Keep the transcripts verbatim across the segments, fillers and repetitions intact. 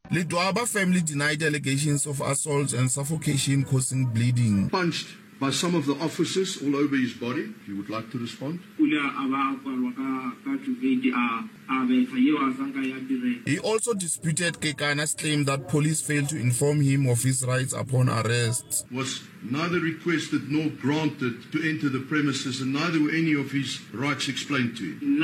Ledwaba family denied allegations of assault and suffocation causing bleeding. Punched by some of the officers all over his body. If you would like to respond. He also disputed Kekana's claim that police failed to inform him of his rights upon arrest. Was neither requested nor granted to enter the premises, and neither were any of his rights explained to him.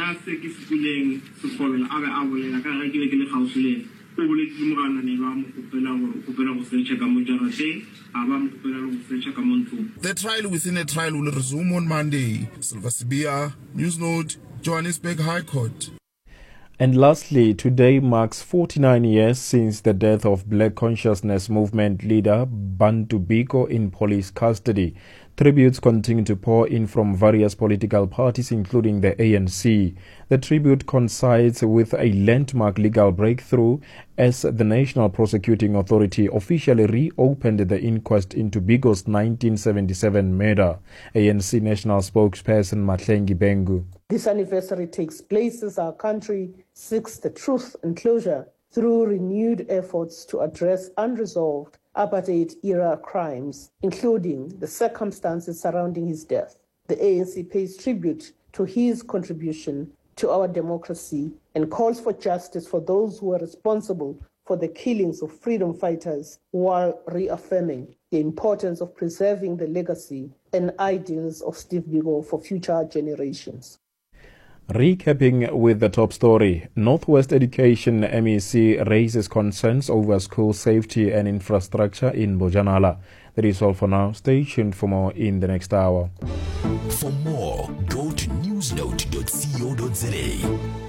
The trial within a trial will resume on Monday. Silva Sibia, News Note, Johannesburg High Court. And lastly, today marks forty-nine years since the death of Black Consciousness Movement leader Bantu Biko in police custody. Tributes continue to pour in from various political parties, including the A N C. The tribute coincides with a landmark legal breakthrough as the National Prosecuting Authority officially reopened the inquest into Biko's nineteen seventy-seven murder. A N C National Spokesperson Mahlengi Bengu. This anniversary takes place as our country seeks the truth and closure through renewed efforts to address unresolved apartheid-era crimes, including the circumstances surrounding his death. The A N C pays tribute to his contribution to our democracy and calls for justice for those who are responsible for the killings of freedom fighters, while reaffirming the importance of preserving the legacy and ideals of Steve Biko for future generations. Recapping with the top story, Northwest Education M E C raises concerns over school safety and infrastructure in Bojanala. That is all for now. Stay tuned for more in the next hour. For more, go to newsnote dot co dot za.